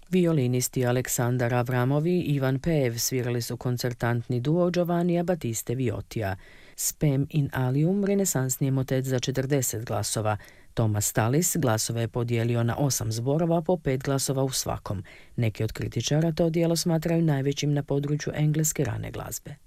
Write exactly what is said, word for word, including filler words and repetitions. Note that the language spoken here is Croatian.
Violinisti Aleksandar Avramov i Ivan Peev svirali su koncertantni duo Giovannija Battiste Viotija. Spem in alium renesansni je motet za četrdeset glasova. Thomas Tallis glasove je podijelio na osam zborova po pet glasova u svakom. Neki od kritičara to djelo smatraju najvećim na području engleske rane glazbe.